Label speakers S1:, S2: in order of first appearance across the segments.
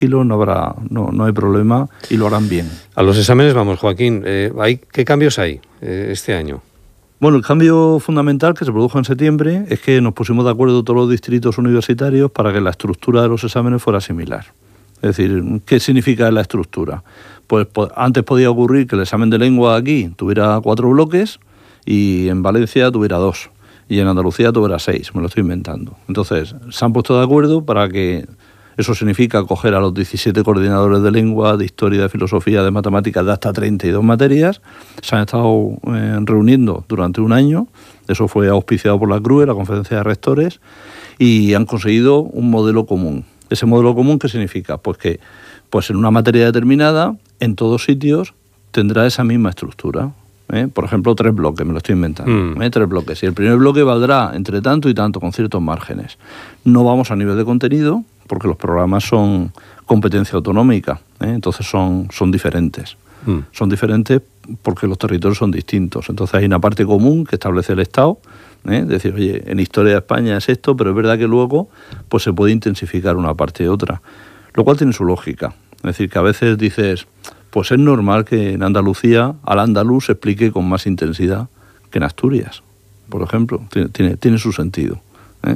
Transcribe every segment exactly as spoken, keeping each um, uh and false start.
S1: no habrá, no, no hay problema y lo harán bien.
S2: A los exámenes vamos, Joaquín. Eh, ¿hay, ¿Qué cambios hay eh, este año?
S1: Bueno, el cambio fundamental que se produjo en septiembre es que nos pusimos de acuerdo todos los distritos universitarios para que la estructura de los exámenes fuera similar. Es decir, ¿qué significa la estructura? Pues, pues antes podía ocurrir que el examen de lengua aquí tuviera cuatro bloques y en Valencia tuviera dos y en Andalucía tuviera seis, me lo estoy inventando. Entonces, se han puesto de acuerdo para que eso significa coger a los diecisiete coordinadores de lengua, de historia, de filosofía, de matemáticas, de hasta treinta y dos materias. Se han estado eh, reuniendo durante un año. Eso fue auspiciado por la C R U E, la Conferencia de Rectores, y han conseguido un modelo común. ¿Ese modelo común qué significa? Pues que pues en una materia determinada, en todos sitios, tendrá esa misma estructura. ¿eh? Por ejemplo, tres bloques, me lo estoy inventando. Mm. ¿eh? Tres bloques. Y el primer bloque valdrá entre tanto y tanto, con ciertos márgenes. No vamos a nivel de contenido, porque los programas son competencia autonómica, ¿eh? entonces son, son diferentes. Mm. Son diferentes porque los territorios son distintos. Entonces hay una parte común que establece el Estado, ¿eh? decir, oye, en historia de España es esto, pero es verdad que luego pues se puede intensificar una parte y otra, lo cual tiene su lógica. Es decir, que a veces dices, pues es normal que en Andalucía al andaluz se explique con más intensidad que en Asturias, por ejemplo. Tiene, tiene, tiene su sentido, ¿eh?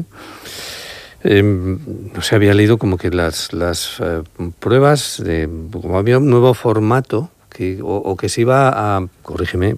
S2: Eh, no se había leído como que las, las eh, pruebas, de, como había un nuevo formato, que, o, o que se iba a, corrígeme,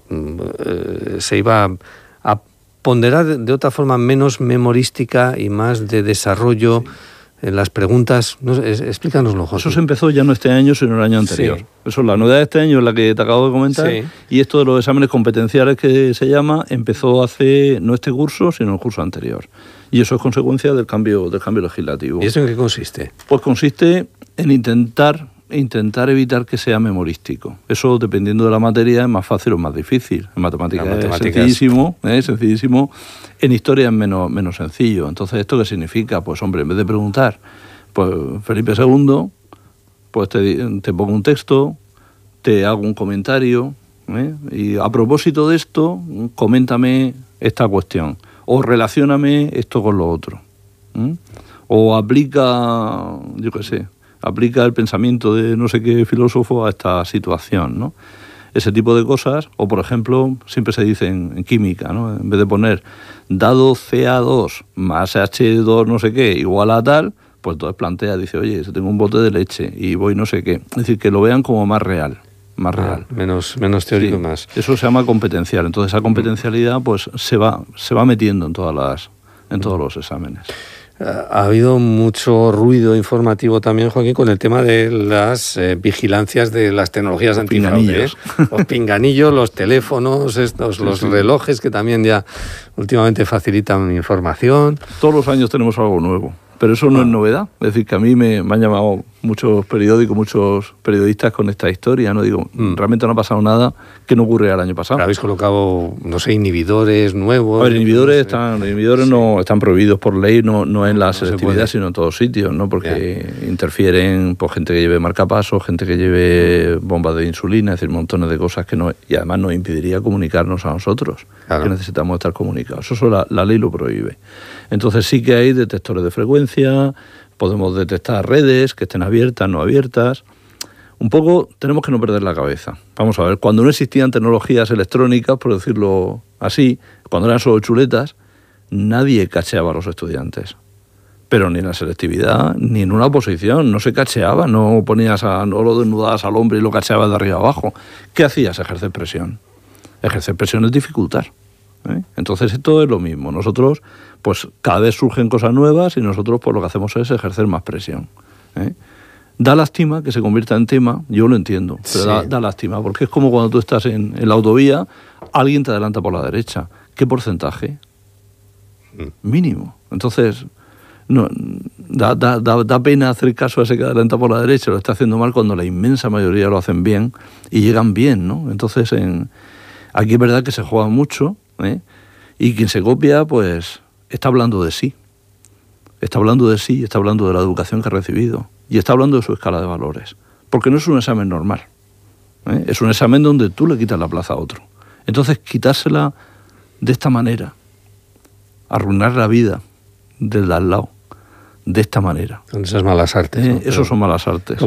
S2: eh, se iba a, a ponderar de, de otra forma menos memorística y más de desarrollo sí. en las preguntas. No, es, explícanoslo, José.
S1: Eso se empezó ya no este año, sino el año anterior. Sí. Eso es la novedad de este año, es la que te acabo de comentar. Sí. Y esto de los exámenes competenciales que se llama, empezó hace, no este curso, sino el curso anterior. Y eso es consecuencia del cambio, del cambio legislativo.
S2: ¿Y eso en qué consiste?
S1: Pues consiste en intentar, intentar evitar que sea memorístico. Eso, dependiendo de la materia, es más fácil o más difícil. En matemáticas es sencillísimo, ¿eh? sencillísimo. En historia es menos, menos sencillo. Entonces, ¿esto qué significa? Pues, hombre, en vez de preguntar, pues Felipe segundo, pues te, te pongo un texto, te hago un comentario, ¿eh? y a propósito de esto, coméntame esta cuestión. O relacióname esto con lo otro. ¿Mm? O aplica, yo qué sé, aplica el pensamiento de no sé qué filósofo a esta situación, ¿no? Ese tipo de cosas. O, por ejemplo, siempre se dice en, en química, ¿no? En vez de poner dado C A dos más H dos no sé qué igual a tal, pues entonces plantea, dice, oye, si tengo un bote de leche y voy no sé qué. Es decir, que lo vean como más real. más real.
S2: Ah, menos, menos teórico,
S1: sí,
S2: más.
S1: Eso se llama competencial. Entonces esa competencialidad pues se va, se va metiendo en todas las, en todos los exámenes.
S2: Ha habido mucho ruido informativo también, Joaquín, con el tema de las eh, vigilancias de las tecnologías antifraude. ¿eh? Los pinganillos, los teléfonos, estos, sí, los sí. relojes que también ya últimamente facilitan información.
S1: Todos los años tenemos algo nuevo. Pero eso no ah. es novedad. Es decir, que a mí me, me han llamado muchos periódicos, muchos periodistas con esta historia, ¿no? Digo, mm. realmente no ha pasado nada que no ocurriera el año pasado.
S2: Habéis colocado, no sé, inhibidores nuevos.
S1: A ver, inhibidores, no sé. están, inhibidores sí. no están prohibidos por ley, no, no en la no selectividad, sino en todos sitios, ¿no? Porque yeah. interfieren por gente que lleve marcapasos, gente que lleve bombas de insulina, es decir, montones de cosas que no... Y además nos impediría comunicarnos a nosotros, claro. que necesitamos estar comunicados. Eso la, la ley lo prohíbe. Entonces sí que hay detectores de frecuencia, podemos detectar redes que estén abiertas, no abiertas. Un poco tenemos que no perder la cabeza. Vamos a ver, cuando no existían tecnologías electrónicas, por decirlo así, cuando eran solo chuletas, nadie cacheaba a los estudiantes. Pero ni en la selectividad, ni en una oposición, no se cacheaba, no ponías a, no lo desnudabas al hombre y lo cacheabas de arriba abajo. ¿Qué hacías? Ejercer presión. Ejercer presión es dificultar. ¿Eh? Entonces esto es lo mismo. Nosotros, pues cada vez surgen cosas nuevas y nosotros pues lo que hacemos es ejercer más presión. ¿Eh? Da lástima que se convierta en tema, yo lo entiendo, pero sí. da, da lástima, porque es como cuando tú estás en, en la autovía, alguien te adelanta por la derecha. ¿Qué porcentaje? Mm. Mínimo. Entonces, no, da, da, da, da pena hacer caso a ese que adelanta por la derecha, lo está haciendo mal cuando la inmensa mayoría lo hacen bien y llegan bien, ¿no? Entonces, en, aquí es verdad que se juega mucho, ¿eh? Y quien se copia, pues, está hablando de sí. Está hablando de sí, está hablando de la educación que ha recibido y está hablando de su escala de valores. Porque no es un examen normal. ¿eh? Es un examen donde tú le quitas la plaza a otro. Entonces, quitársela de esta manera, arruinar la vida del de al lado, de esta manera.
S2: Con esas malas artes.
S1: Eh,
S2: ¿no?
S1: Eso son malas artes.